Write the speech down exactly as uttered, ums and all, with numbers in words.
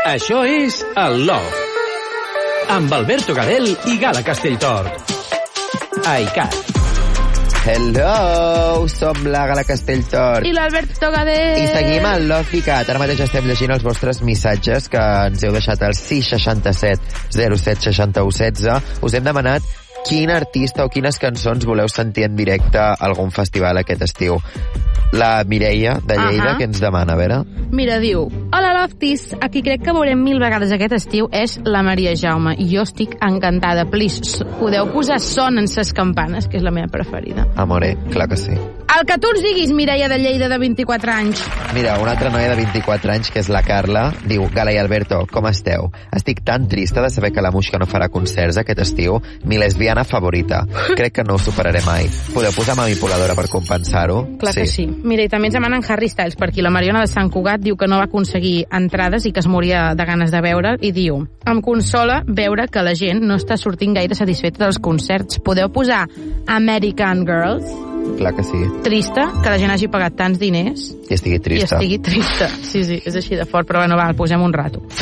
Això és el Love. Amb Alberto Gadel i Gala Castelltort. A ICAT. Hello, som la Gala Castelltort. I l'Alberto Gadel. I seguim el Love ICAT. Ara mateix estem llegint els vostres missatges que ens heu deixat al sis seixanta-set zero set seixanta-u setze. Us hem demanat quin artista o quines cançons voleu sentir en directe a algun festival aquest estiu. La Mireia, de Lleida, uh-huh. que ens demana, a veure. Mira, diu, hola Loftis, a qui crec que veurem mil vegades aquest estiu és la Maria Jaume, i jo estic encantada. Please, podeu posar son en ses campanes, que és la meva preferida. Amore, clar que sí. El que tu ens diguis, Mireia de Lleida, de vint-i-quatre anys. Mira, una altra noia de vint-i-quatre anys, que és la Carla, diu, Gala i Alberto, com esteu? Estic tan trista de saber que la Muixca no farà concerts aquest estiu, mi lesbiana favorita. Crec que no ho superaré mai. Podeu posar manipuladora per compensar-ho? Clar sí. que sí. Mira, i també ens demanen Harry Styles, per aquí la Mariona de Sant Cugat diu que no va aconseguir entrades i que es moria de ganes de veure, i diu, em consola veure que la gent no està sortint gaire satisfeta dels concerts. Podeu posar American Girls? Clar que sí. Trista, que la gent hagi pagat tants diners i estigui trista. I estigui trista. Sí, sí, és així de fort, però bueno, va, posem un rato.